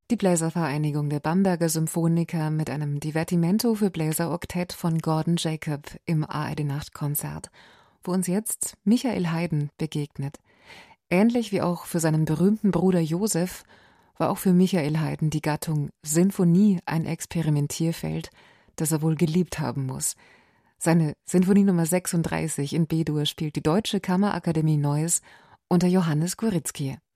Die Bläservereinigung der Bamberger Symphoniker mit einem Divertimento für Bläseroktett von Gordon Jacob im ARD-Nachtkonzert, wo uns jetzt Michael Haydn begegnet. Ähnlich wie auch für seinen berühmten Bruder Joseph war auch für Michael Haydn die Gattung Sinfonie ein Experimentierfeld, das er wohl geliebt haben muss. Seine Sinfonie Nummer 36 in B-Dur spielt die Deutsche Kammerakademie Neuss unter Johannes Gorizky.